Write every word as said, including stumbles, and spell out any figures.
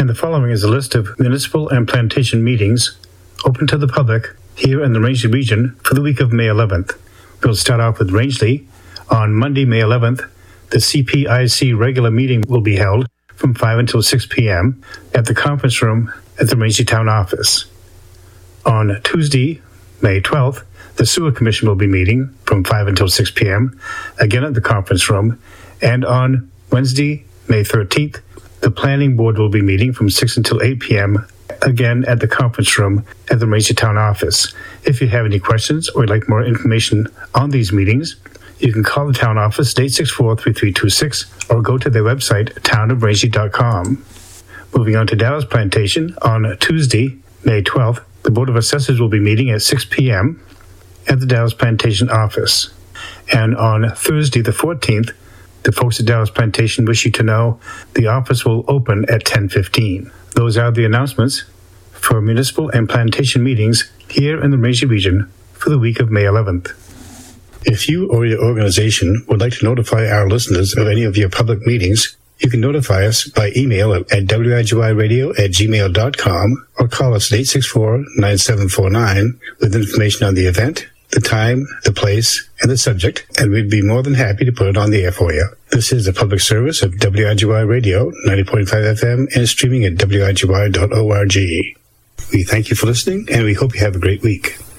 And the following is a list of municipal and plantation meetings open to the public here in the Rangeley region for the week of May eleventh. We'll start off with Rangeley. On Monday, May eleventh, the C P I C regular meeting will be held from five until six p.m. at the conference room at the Rangeley Town Office. On Tuesday, May twelfth, the Sewer Commission will be meeting from five until six p.m., again at the conference room. And on Wednesday, May thirteenth, the Planning Board will be meeting from six until eight p.m., again at the conference room at the Rangeley Town Office. If you have any questions or would like more information on these meetings, you can call the town office at eight six four, three three two six or go to their website, town of rangeley dot com. Moving on to Dallas Plantation, on Tuesday, May twelfth, the Board of Assessors will be meeting at six p.m. at the Dallas Plantation office. And on Thursday, the fourteenth, the folks at Dallas Plantation wish you to know the office will open at ten fifteen. Those are the announcements for municipal and plantation meetings here in the Rangeley region for the week of May eleventh. If you or your organization would like to notify our listeners of any of your public meetings, you can notify us by email at w i g y radio at gmail dot com or call us at eight six four, nine seven four nine with information on the event, the time, the place, and the subject, and we'd be more than happy to put it on the air for you. This is a public service of W I G Y Radio, ninety point five F M, and streaming at w i g y dot org. We thank you for listening, and we hope you have a great week.